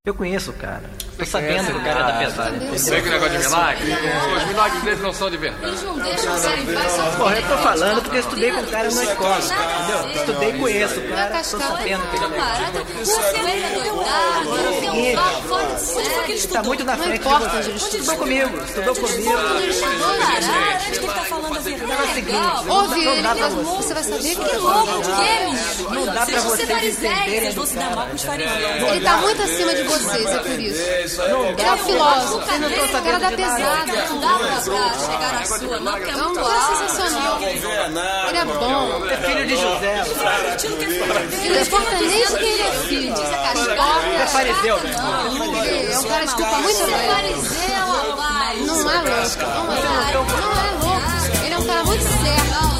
Eu conheço o cara. Tô sabendo que o cara é da pesada. Sei que negócio de milagre. Os milagres deles não são de verdade. Eles não deixam sair em paz. Porra, eu tô falando porque eu estudei com o cara na escola, entendeu? Estudei e conheço o cara, tô sabendo que ele é Camarada, você é doidado. Você é um papo fora de série. Ele tá muito na frente de você. Estudou comigo. Acho que ele tá falando a verdade. Ouve ele, você vai saber que é louco. Não dá pra vocês entenderem do cara. Ele tá muito acima de vocês, é por isso. Ele é um filósofo, o cara da pesada. Não dá pra chegar à sua, não, porque é É um muito cara sensacional. Ele é bom. É filho de José. Ele não importa nem de quem ele é filho. Ele é fariseu, velho. Ele é um cara de culpa muito grande. fariseu, rapaz. Não é louco. Não é louco. Ele é um cara muito certo.